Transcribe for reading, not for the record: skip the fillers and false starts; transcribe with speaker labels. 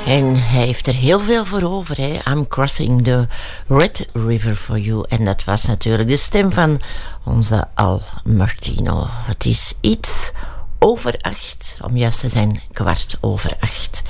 Speaker 1: En hij heeft er heel veel voor over. Hè? I'm crossing the Red River for you. En dat was natuurlijk de stem van onze Al Martino. Het is iets over 8, om juist te zijn 7:15.